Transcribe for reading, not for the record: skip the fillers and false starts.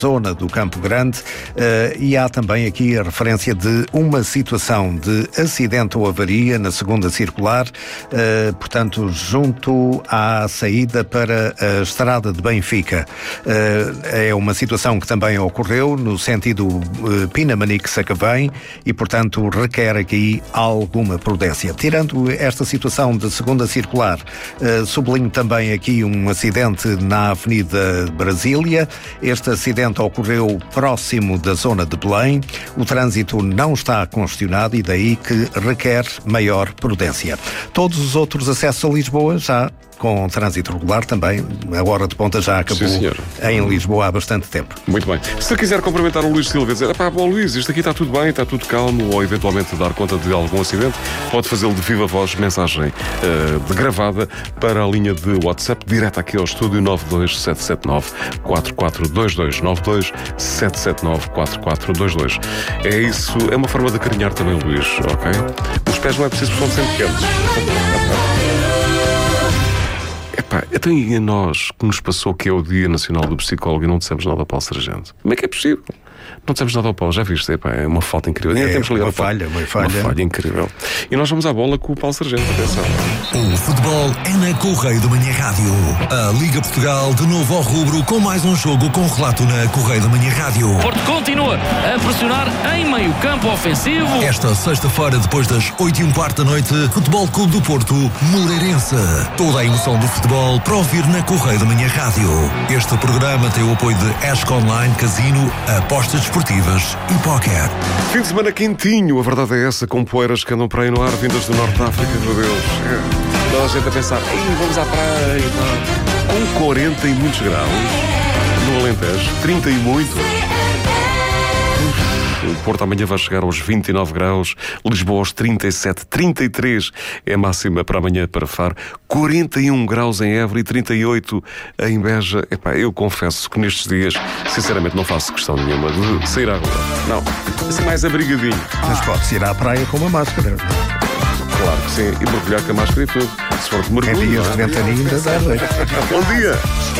zona do Campo Grande, e há também aqui a referência de uma situação de acidente ou avaria na segunda circular, portanto, junto à saída para a estrada de Benfica. É uma situação que também ocorreu no sentido Pinamanique-Sacavém e, portanto, requer aqui alguma prudência. Tirando esta situação de segunda circular, sublinho também aqui um acidente na Avenida Brasília. Este acidente ocorreu próximo da zona de Belém. O trânsito não está congestionado e daí que requer maior prudência. Todos os outros acessos a Lisboa já com trânsito regular também. A hora de ponta já acabou. Sim, em Lisboa há bastante tempo. Muito bem. Se quiser cumprimentar o Luís Silva e dizer: bom Luís, isto aqui está tudo bem, está tudo calmo, ou eventualmente dar conta de algum acidente, pode fazê-lo de viva voz, mensagem gravada para a linha de WhatsApp, direto aqui ao estúdio 92779-4422. 92779-4422. É isso, é uma forma de acarinhar também o Luís, ok? Os pés não é preciso, porque são sempre quentes. Então e a nós que nos passou que é o Dia Nacional do Psicólogo e não dissemos nada ao Paulo Sargento? Como é que é possível? Não dissemos nada ao Paulo, já viste? É uma falta incrível. Temos uma falha. Uma falha incrível. E nós vamos à bola com o Paulo Sargento, atenção. O futebol é na Correio da Manhã Rádio. A Liga Portugal de novo ao rubro com mais um jogo com relato na Correio da Manhã Rádio. Porto continua a pressionar em meio campo ofensivo. Esta sexta-feira, depois das 8h15 da noite, Futebol Clube do Porto, Moreirense. Toda a emoção do futebol para ouvir na Correio da Manhã Rádio. Este programa tem o apoio de Esco Online, Casino, apostas desportivas e póquer. Fim de semana quentinho, a verdade é essa, com poeiras que andam para aí no ar, vindas do Norte de África, meu Deus. Toda a gente a pensar: vamos à praia e tal. Com 40 e muitos graus, no Alentejo, 30 e muito. O Porto amanhã vai chegar aos 29 graus, Lisboa aos 37, 33 é a máxima para amanhã para Faro, 41 graus em Évora e 38 em Beja. Eu confesso que nestes dias, sinceramente, não faço questão nenhuma de sair à rua. Não, assim mais abrigadinho. Mas pode-se ir à praia com uma máscara. Claro que sim, e mergulhar com a máscara e tudo. Se for de mergulho. Em dias de ventania ainda dá jeito. Bom dia!